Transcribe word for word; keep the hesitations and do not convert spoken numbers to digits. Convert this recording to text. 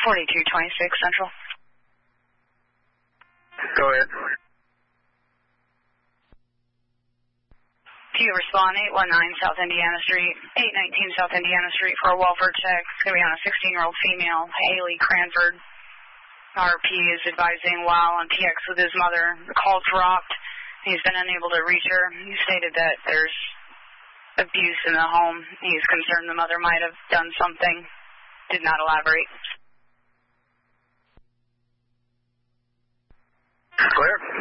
forty-two twenty-six Central. Go ahead. If you respond, eight one nine South Indiana Street, eight nineteen South Indiana Street for a welfare check. It's going to be on a sixteen-year-old female, Haley Cranford. R P is advising while on T X with his mother. The call dropped. He's been unable to reach her. He stated that there's abuse in the home. He's concerned the mother might have done something. Did not elaborate. Clear.